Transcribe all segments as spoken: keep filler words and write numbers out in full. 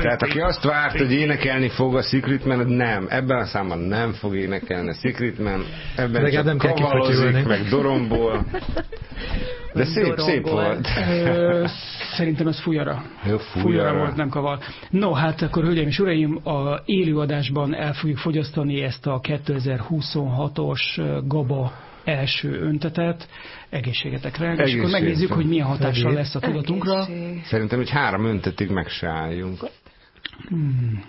Tehát aki azt várt, hogy énekelni fog a Secret Man, nem. Ebben a számban nem fog énekelni a Secret Man. Ebben csak nem kavalozik, meg dorombol. De szép, szép volt. Ö, szerintem ez fujara. Jó, fujara. Fujara volt, nem kaval. No, hát akkor, hölgyeim és uraim, a élőadásban el fogjuk fogyasztani ezt a kétezer-huszonhatos Gaba első öntetet. Egészségetekre. Egészség. És akkor megnézzük, hogy milyen hatással Egész. lesz a tudatunkra. Egészség. Szerintem, hogy három öntetig meg se álljunk. Hmm.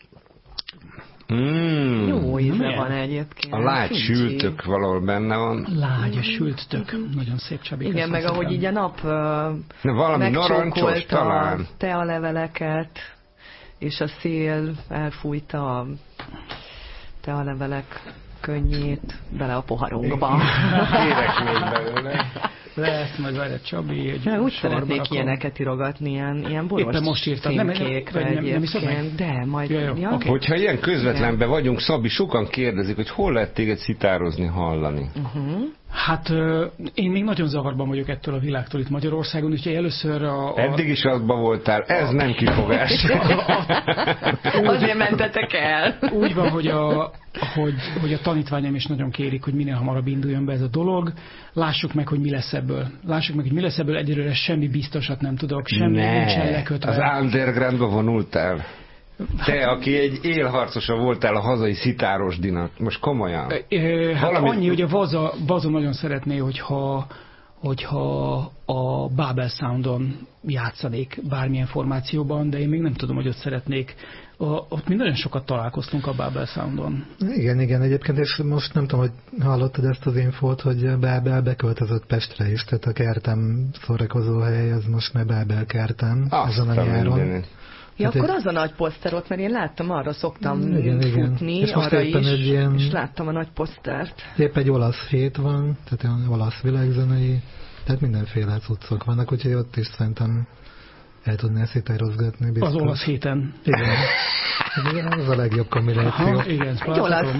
Mm. Jó íze van egyébként. A lágy sültök valahol benne van. Lágy a sültök. Mm. Nagyon szép, Csabi. Igen, meg ahogy így a nap Na, valami narancsos talán. Tealeveleket, és a szél elfújta a tealevelek könnyét bele a poharunkba. Érek még belőle. Lesz, majd várj a Csabi. Egy ja, úgy szeretnék akkor... ilyeneket írogatni, ilyen, ilyen boros Éppen most írtad, nem, nem, nem, nem iszod meg? De, majd... Ja, ja, okay. Hogyha ilyen közvetlenben vagyunk, Szabi, sokan kérdezik, hogy hol lehet téged szitározni, hallani. Uh-huh. Hát én még nagyon zavarban vagyok ettől a világtól itt Magyarországon, úgyhogy először a... a... Eddig is azban voltál, ez a... nem kifogás. Azért mentetek el. Úgy van, hogy a, hogy, hogy a tanítványom is nagyon kérik, hogy minél hamarabb induljon be ez a dolog. Lássuk meg, hogy mi lesz ebből. Lássuk meg, hogy mi lesz ebből. Egyelőre semmi biztosat nem tudok, semmi ne, nincsen lekötve. Az undergroundba vonultál. Te, aki egy élharcosa voltál a hazai szitárosdinak, most komolyan. E, hát Valami... annyi, hogy a Vaza, Vaza nagyon szeretné, hogyha, hogyha a Babel Soundon játszanék bármilyen formációban, de én még nem tudom, hogy ott szeretnék. A, ott mi nagyon sokat találkoztunk a Babel Soundon. Igen, igen, egyébként, és most nem tudom, hogy hallottad ezt az infót, hogy Babel beköltözött Pestre is, tehát a kertem szórakozó hely, az most már Babel kertem ezen a nyáron. Ja, hát akkor egy... az a nagy poszterot, mert én láttam, arra szoktam igen, futni, igen. És most arra is, egy ilyen, és láttam a nagy posztert. Épp egy olasz hét van, tehát olyan olasz világzenei, tehát mindenféle cuccok vannak, úgyhogy ott is szerintem el tudnál szitározgatni. Az olasz héten. Igen. Igen, az a legjobb kombináció. Aha, igen, egy olasz.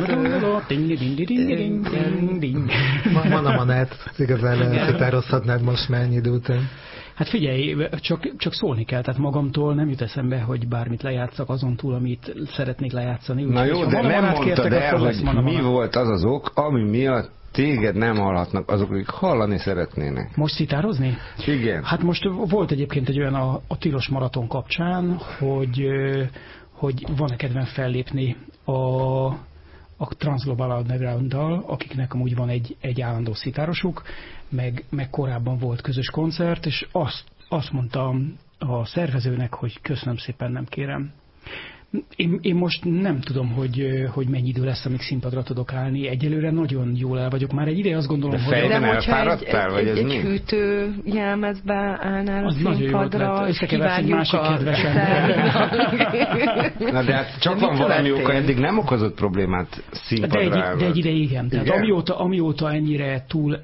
Van a manát, igazán elszitározhatnád most már ennyi idő után. Hát figyelj, csak, csak szólni kell, tehát magamtól nem jut eszembe, hogy bármit lejátszak azon túl, amit szeretnék lejátszani. Úgy, Na jó, de nem mondtad el, hogy mi volt az az ok, ami miatt téged nem hallhatnak azok, akik hallani szeretnének. Most szitározni? Igen. Hát most volt egyébként egy olyan a, a tilos maraton kapcsán, hogy, hogy van-e kedven fellépni a, a Transglobal Underground-dal, akiknek amúgy van egy, egy állandó szitárosuk, meg, meg korábban volt közös koncert, és azt, azt mondtam a szervezőnek, hogy köszönöm szépen, nem kérem. Én, én most nem tudom, hogy, hogy mennyi idő lesz, amíg színpadra tudok állni. Egyelőre nagyon jól el vagyok. Már egy ide azt gondolom, de hogy... De elfáradtál, vagy egy, ez egy, egy hűtő jelmezbe állnál a színpadra, összekeversz egy másik kedvesen. Na de hát csak van valami oka, eddig nem okozott problémát színpadra de egy, állva. de egy ide igen. Tehát amióta, amióta ennyire túl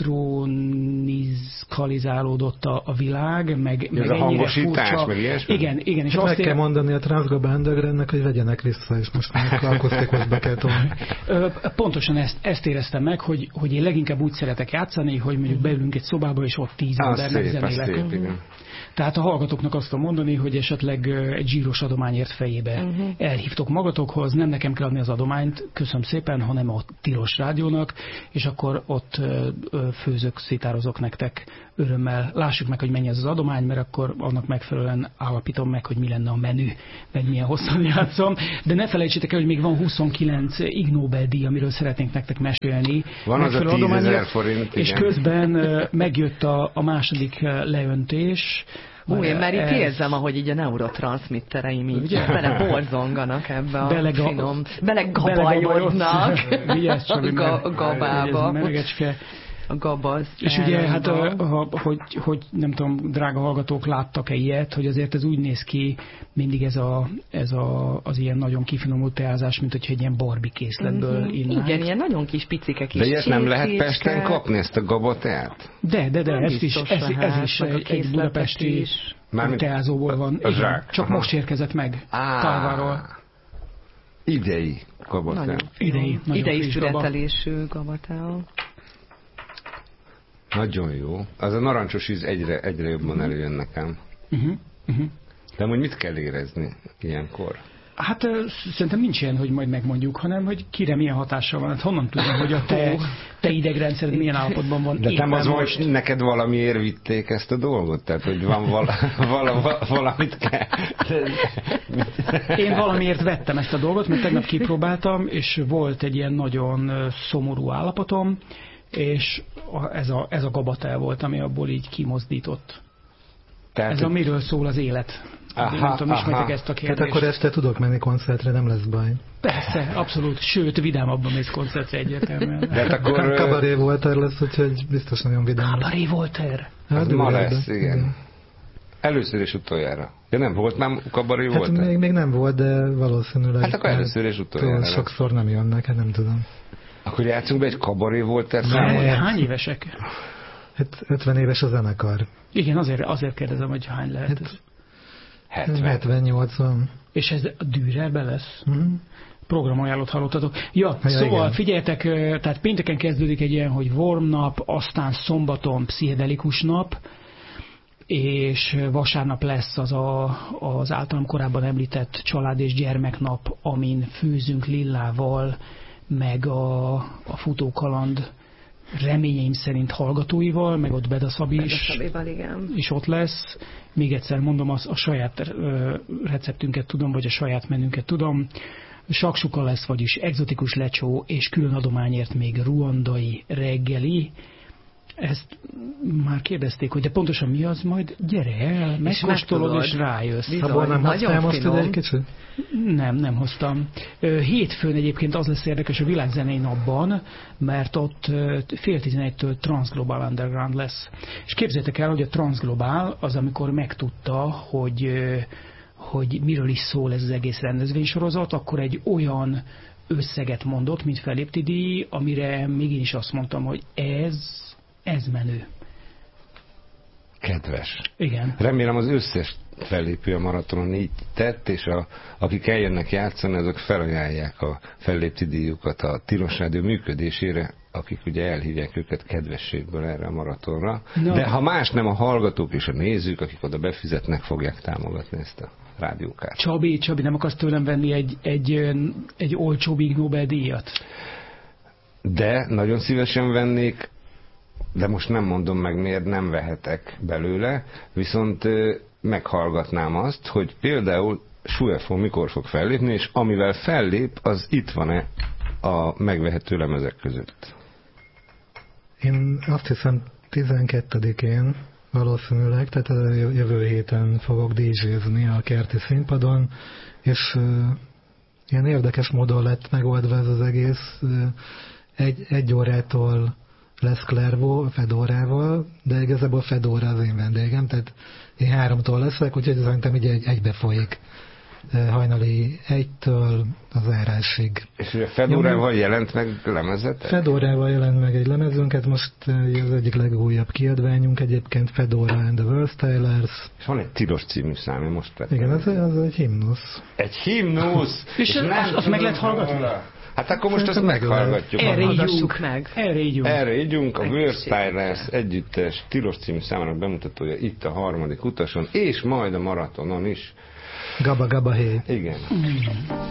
elektronizálódott a, a világ, meg, meg a ennyire furcsa... Meg ilyesmi? Igen, igen. És azt azt meg kell mondani a Transglobal Undergroundnek, hogy vegyenek vissza, és most már akusztikusba kell tolni. Pontosan ezt, ezt éreztem meg, hogy, hogy én leginkább úgy szeretek játszani, hogy mondjuk beülünk egy szobába, és ott tíz embernek zenélek. Tehát a hallgatóknak azt tudom mondani, hogy esetleg egy zsíros adományért fejébe uh-huh. elhívtok magatokhoz, nem nekem kell adni az adományt, köszönöm szépen, hanem a Tilos Rádiónak, és akkor ott főzök, szitározok nektek örömmel. Lássuk meg, hogy mennyi ez az adomány, mert akkor annak megfelelően állapítom meg, hogy mi lenne a menü, meg milyen hosszan játszom. De ne felejtsétek el, hogy még van huszonkilenc Ig Nobel-díj, amiről szeretnénk nektek mesélni. Van az a tízezer forint, és igen. Közben megjött a, a második leöntés. Hú, én már itt érzem, ahogy így a neurotranszmittereim így beleborzonganak ebbe a Belega, finom, belegabajodnak a gabába. A gabaz. És ugye, hát, ha, hogy, hogy nem tudom, drága hallgatók láttak-e ilyet, hogy azért ez úgy néz ki, mindig ez, a, ez a, az ilyen nagyon kifinomult teázás, mint hogyha egy ilyen Barbie készletből mm-hmm. innánk. Igen, ilyen nagyon kis picike kis de ilyet nem lehet Pesten kapni, ezt a gabatát? De, de, de, ez is, ez, ez is egy, egy budapesti is. teázóból van. A zsák. Csak aha. most érkezett meg Talváról. Idei gabatá. Idei, idei születelésű gabatá. Nagyon jó. Az a narancsos íz egyre, egyre jobban előjön nekem. Uh-huh. Uh-huh. De hogy mit kell érezni ilyenkor? Hát szerintem nincs ilyen, hogy majd megmondjuk, hanem hogy kire milyen hatással van. Hát honnan tudom, hogy a te, te idegrendszered milyen állapotban van. De nem az, most... hogy neked valamiért vitték ezt a dolgot? Tehát, hogy van vala, vala, valamit kell... Én valamiért vettem ezt a dolgot, mert tegnap kipróbáltam, és volt egy ilyen nagyon szomorú állapotom, és ez a, ez a gabatel volt, ami abból így kimozdított. Tehát, ez a miről szól az élet. Aha, nem tudom, ismertek ezt a kérdést. Hát akkor este tudok menni koncertre, nem lesz baj. Persze, abszolút. Sőt, vidámabban mész koncertre egyértelműen. De hát akkor... Kabaré Voltaire lesz, úgyhogy biztos nagyon vidám. Kabaré Voltaire? Hát ma lesz, igen. igen. Először és utoljára. Ja nem volt, már Kabaré hát Voltaire? Még, még nem volt, de valószínűleg... Hát akkor először és utoljára. Sokszor nem jönnek, hát nem tudom. Akkor játszunk be egy Kabaré Voltaire számot? Hány évesek? Hát ötven éves a zenekar. Igen, azért, azért kérdezem, hogy hány lehet ez. hetven. hetven-nyolcvan. És ez a Dürerben lesz? Mm. Programajánlót hallottatok. Ja, ja szóval igen. Figyeljetek, tehát pénteken kezdődik egy ilyen, hogy Worm nap, aztán szombaton pszichedelikus nap, és vasárnap lesz az a, az általam korábban említett család és gyermeknap, amin főzünk Lillával, meg a, a futókaland reményeim szerint hallgatóival, meg ott Beda Szabi is, is ott lesz. Még egyszer mondom, az, a saját ö, receptünket tudom, vagy a saját menünket tudom. Saksuka lesz, vagyis egzotikus lecsó, és külön adományért még ruandai reggeli. Ezt már kérdezték, hogy de pontosan mi az, majd gyere el, megkóstolod és rájössz. Abból nem hoztál most ide egy kicsit? Nem, nem hoztam. Hétfőn egyébként az lesz érdekes a világzenei napban, mert ott fél tizenegytől Transglobal Underground lesz. És képzeljétek el, hogy a Transglobal az, amikor megtudta, hogy, hogy miről is szól ez az egész rendezvénysorozat, akkor egy olyan összeget mondott, mint fellépti díj, amire még én is azt mondtam, hogy ez Ez menő. Kedves. Igen. Remélem az összes fellépő a maratonon így tett, és a, akik eljönnek játszani, azok felajánlják a fellépti díjukat a Tilos Rádió működésére, akik ugye elhívják őket kedvességből erre a maratonra. No. De ha más nem, a hallgatók és a nézők, akik oda befizetnek, fogják támogatni ezt a rádiókát. Csabi, Csabi, nem akarsz tőlem venni egy, egy, egy olcsó Ig Nobel-díjat? De nagyon szívesen vennék, de most nem mondom meg, miért nem vehetek belőle, viszont meghallgatnám azt, hogy például Shuefo mikor fog fellépni, és amivel fellép, az itt van-e a megvehető lemezek között? Én azt hiszem tizenkettedikén valószínűleg, tehát a jövő héten fogok dé jézni a kerti színpadon, és uh, ilyen érdekes módon lett megoldva ez az egész. Uh, egy, egy órától lesz Klervo Fedorával, de igazából Fedora az én vendégem, tehát én háromtól leszek, úgyhogy szerintem így egy, egybe folyik hajnali egytől az árásig. És ugye Fedorával jelent meg lemezetek? Fedorával jelent meg egy lemezünk, ez most az egyik legújabb kiadványunk egyébként, Fedora and the World Stylers. És van egy Tilos című szám, én most vettem. Igen, az, az egy himnusz. Egy himnusz! És, és azt az meg lehet hallgatni? Hát akkor most azt meghallgatjuk. Erre ígyunk meg. Erre ígyunk. Erre ígyunk. A World Stylers együttes Tilos című számának bemutatója itt a harmadik utason, és majd a maratonon is. Gaba Gaba Hey. Igen.